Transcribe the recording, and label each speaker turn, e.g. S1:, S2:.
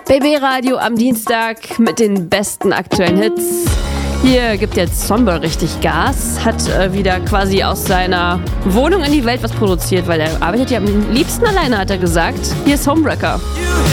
S1: BB Radio am Dienstag mit den besten aktuellen Hits. Hier gibt jetzt Somber richtig Gas, hat wieder quasi aus seiner Wohnung in die Welt was produziert, weil er arbeitet ja am liebsten alleine, hat er gesagt. Hier ist Homewrecker.